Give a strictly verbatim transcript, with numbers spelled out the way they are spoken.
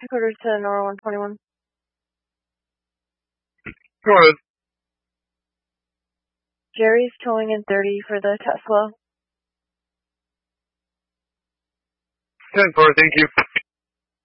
Headquarters to Nora one twenty-one. Go ahead. Jerry's towing in thirty for the Tesla. ten four, thank you.